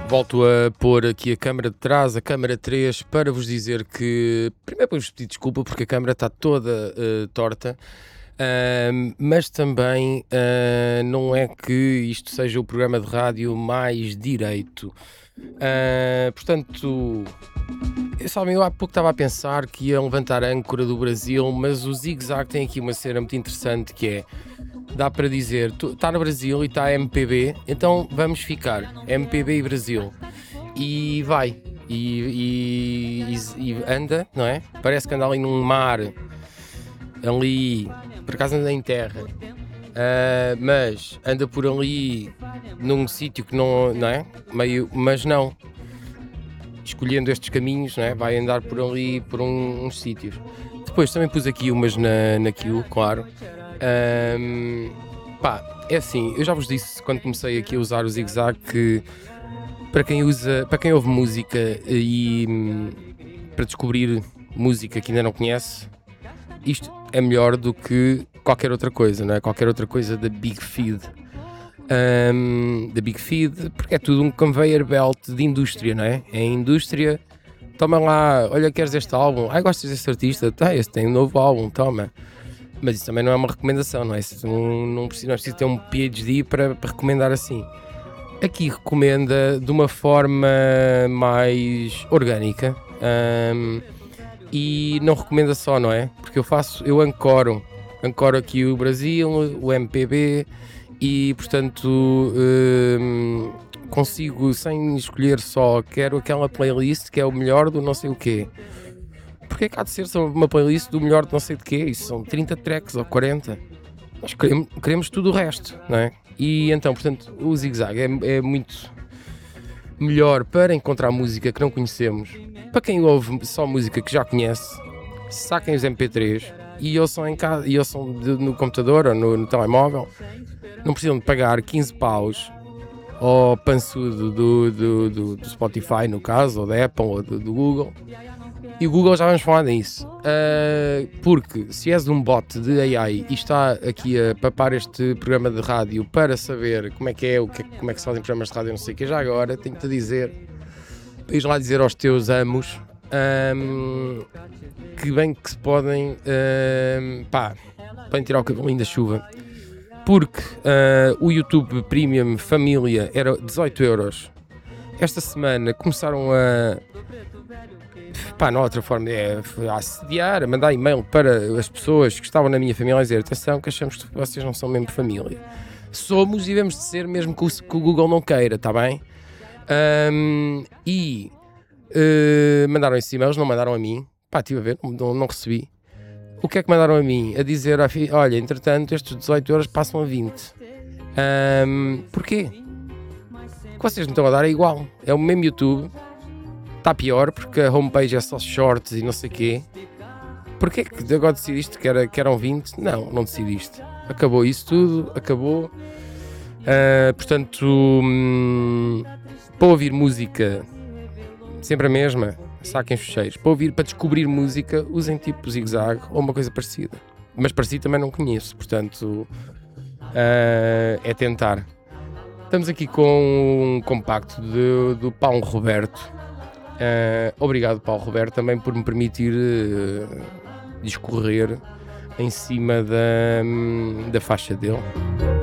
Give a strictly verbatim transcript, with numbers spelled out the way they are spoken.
Volto a pôr aqui a câmara de trás, a câmara três, para vos dizer que, primeiro para vos pedir desculpa porque a câmara está toda uh, torta, uh, mas também uh, não é que isto seja o programa de rádio mais direito. Uh, portanto, sabem, eu há pouco estava a pensar que ia levantar a âncora do Brasil, mas o Zig Zag tem aqui uma cena muito interessante que é, dá para dizer, está no Brasil e está M P B, então vamos ficar M P B e Brasil. E vai, e, e, e, e anda, não é? Parece que anda ali num mar, ali, por acaso anda em terra, uh, mas anda por ali num sítio que não, não é? Meio, mas não. Escolhendo estes caminhos, não é? Vai andar por ali, por um, uns sítios. Depois também pus aqui umas na, na queue, claro. Um, pá, é assim, eu já vos disse quando comecei aqui a usar o Zig Zag que para quem usa, para quem ouve música e um, para descobrir música que ainda não conhece, isto é melhor do que qualquer outra coisa, não é? Qualquer outra coisa da Big Feed. Um, da Big Feed, porque é tudo um conveyor belt de indústria, não é? É indústria, toma lá, olha, queres este álbum? Ai, gostas deste artista? Tá, este tem um novo álbum, toma. Mas isso também não é uma recomendação, não é? Não, não, precisa, não é preciso ter um P H D para, para recomendar assim. Aqui recomenda de uma forma mais orgânica, um, e não recomenda só, não é? Porque eu faço, eu ancoro, ancoro aqui o Brasil, o M P B, e portanto hum, consigo, sem escolher só, quero aquela playlist que é o melhor do não sei o quê. Porque é que há de ser uma playlist do melhor de não sei de quê? Isso são trinta tracks ou quarenta. Nós queremos, queremos tudo o resto, não é? E então, portanto, o Zig Zag é, é muito melhor para encontrar música que não conhecemos. Para quem ouve só música que já conhece, saquem os M P três e ouçam em casa, e ouçam no computador ou no, no telemóvel. Não precisam de pagar quinze paus ao pançudo do, do, do, do Spotify, no caso, ou da Apple, ou do, do Google. E o Google já vamos falar nisso. Uh, porque se és um bot de A I e está aqui a papar este programa de rádio para saber como é que é, o que, como é que se fazem programas de rádio, não sei o que, já agora tenho-te a dizer, para ires lá dizer aos teus amos, um, que bem que se podem, um, pá, podem tirar o cabelinho da chuva. Porque uh, o YouTube Premium Família era dezoito euros. Esta semana começaram a... Pá, não há outra forma, é a assediar, a mandar e-mail para as pessoas que estavam na minha família a dizer: atenção, que achamos que vocês não são mesmo família. Somos e devemos de ser, mesmo que o, que o Google não queira, está bem? Um, e uh, mandaram esses e-mails, não mandaram a mim. Pá, estive a ver, não, não recebi. O que é que mandaram a mim? A dizer, olha, entretanto, estes dezoito euros passam a vinte. Um, porquê? O que vocês me estão a dar é igual. É o mesmo YouTube. Está pior, porque a homepage é só shorts e não sei o quê. Porquê que agora decidiste que, era, que eram vinte? Não, não decidiste. Acabou isso tudo, acabou. Uh, portanto, hum, para ouvir música, sempre a mesma. Saquem os fecheiros. Para ouvir, para descobrir música, usem tipo Zig Zag ou uma coisa parecida. Mas parecido também não conheço, portanto uh, é tentar. Estamos aqui com um compacto de, do Paulo Roberto. Uh, obrigado, Paulo Roberto, também por me permitir uh, discorrer em cima da, da faixa dele.